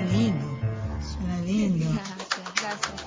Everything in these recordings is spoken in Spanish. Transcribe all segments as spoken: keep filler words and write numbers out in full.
lindo, suena lindo. Gracias, gracias.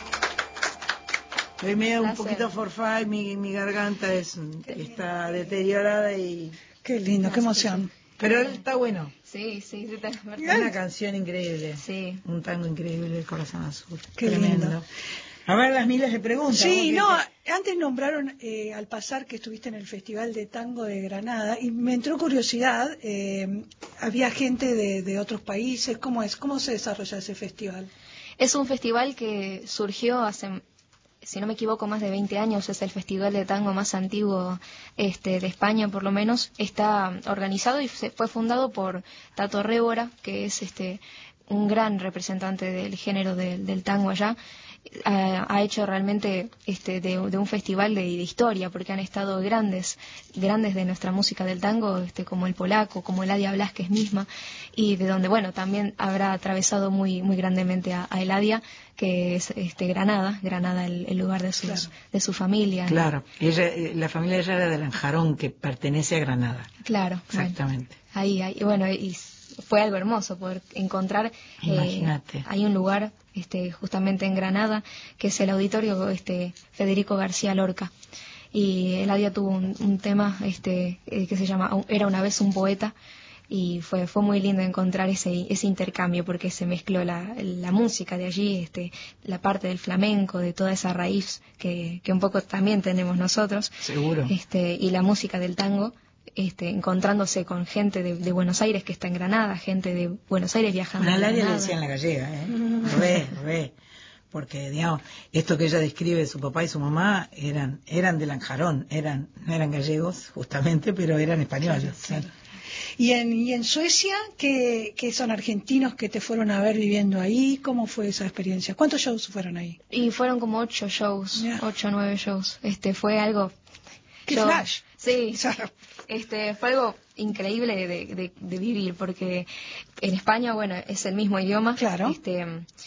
Hoy me da un poquito forfait, mi, mi garganta es, está deteriorada y... Qué lindo, qué emoción. Pero él está bueno. Sí, sí, sí. Es una canción increíble. Sí. Un tango increíble, El Corazón Azul. Qué Tremendo. lindo. A ver las miles de preguntas. Sí, no, te... antes nombraron eh, al pasar que estuviste en el Festival de Tango de Granada y me entró curiosidad, eh, había gente de, de otros países, ¿cómo es? ¿Cómo se desarrolla ese festival? Es un festival que surgió hace, si no me equivoco, más de veinte años. Es el festival de tango más antiguo este, de España, por lo menos. Está organizado y se, fue fundado por Tato Révora, que es este un gran representante del género de, del tango allá. Ha, ha hecho realmente este de, de un festival de, de historia, porque han estado grandes grandes de nuestra música del tango, este como el Polaco, como Eladia Blasquez misma, y de donde bueno también habrá atravesado muy muy grandemente a, a Eladia, que es este Granada, Granada el, el lugar de sus claro. de su familia. Claro, ella, la familia de ella era de Lanjarón, que pertenece a Granada. Claro, exactamente. Bueno, ahí, ahí, bueno, y fue algo hermoso poder encontrar. Imagínate. Eh, hay un lugar este, justamente en Granada que es el auditorio este, Federico García Lorca. Y Eladia tuvo un, un tema este, eh, que se llama Era una vez un poeta. Y fue fue muy lindo encontrar ese ese intercambio, porque se mezcló la, la música de allí, este la parte del flamenco, de toda esa raíz que, que un poco también tenemos nosotros. Seguro. Este, y la música del tango. Este, encontrándose con gente de, de Buenos Aires que está en Granada, gente de Buenos Aires viajando bueno, a Eladia Granada. le decían la gallega, ¿eh? Re, re. Porque, digamos, esto que ella describe, su papá y su mamá eran eran de Lanjarón, eran, no eran gallegos, justamente, pero eran españoles. Claro, claro. ¿Y en, y en Suecia, ¿qué, qué son argentinos que te fueron a ver viviendo ahí? ¿Cómo fue esa experiencia? ¿Cuántos shows fueron ahí? Y fueron como ocho shows, yeah. ocho o nueve shows. Este, fue algo... ¡Qué yo, flash! Sí, este, fue algo increíble de, de, de vivir, porque en España, bueno, es el mismo idioma, claro. este,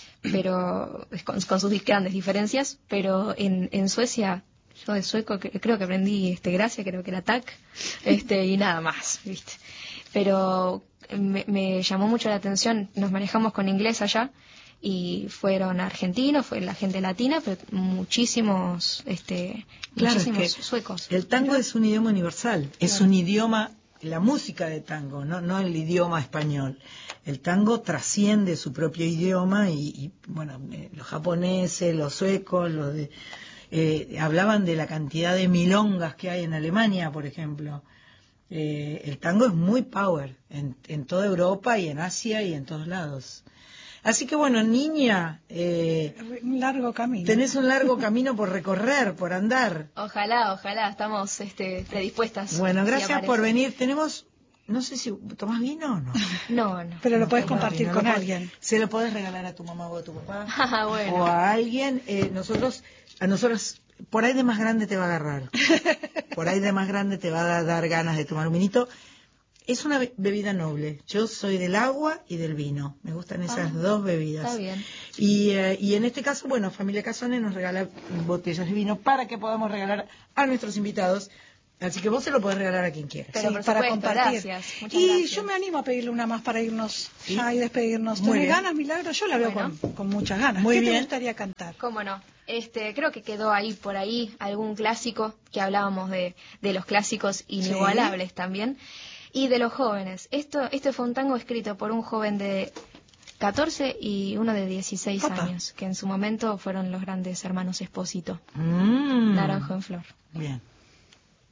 pero con, con sus grandes diferencias, pero en, en Suecia, yo de sueco que, creo que aprendí este, gracia, creo que era tac, este, y nada más, ¿viste? Pero me, me llamó mucho la atención, nos manejamos con inglés allá, y fueron argentinos, fue la gente latina, pero muchísimos, este, claro, muchísimos es que suecos. El tango es un idioma universal, es claro. un idioma, la música de tango, no, no el idioma español. El tango trasciende su propio idioma y, y bueno, eh, los japoneses, los suecos, los de, eh, hablaban de la cantidad de milongas que hay en Alemania, por ejemplo. Eh, el tango es muy power en, en toda Europa y en Asia y en todos lados. Así que bueno, niña, eh, un largo camino. Tenés un largo camino por recorrer, por andar. Ojalá, ojalá, estamos este, predispuestas. Bueno, gracias si por venir. Tenemos, no sé si, ¿tomás vino o no? No, no. Pero lo no, puedes no, compartir no, con no, alguien. Se lo podés regalar a tu mamá o a tu papá. Ah, bueno. O a alguien. Eh, nosotros, a nosotros, por ahí de más grande te va a agarrar. Por ahí de más grande te va a dar ganas de tomar un vinito. Es una bebida noble. Yo soy del agua y del vino. Me gustan esas ah, dos bebidas. Está bien. Y, eh, y en este caso, bueno, Familia Casone nos regala botellas de vino para que podamos regalar a nuestros invitados. Así que vos se lo podés regalar a quien quieras. Pero sí, por para supuesto, compartir. Gracias. Muchas y gracias. yo me animo a pedirle una más para irnos ¿Sí? ya y despedirnos. Muy ¿Tenés bien. ganas, Milagro? Yo la veo bueno. con, con muchas ganas. Muy ¿Qué bien. te gustaría cantar? ¿Cómo no? Este, creo que quedó ahí por ahí algún clásico, que hablábamos de, de los clásicos inigualables sí. también. Y de los jóvenes. Esto, este fue un tango escrito por un joven de catorce y uno de dieciséis Opa. años, que en su momento fueron los grandes hermanos Espósito. Mm. Naranjo en flor. Bien.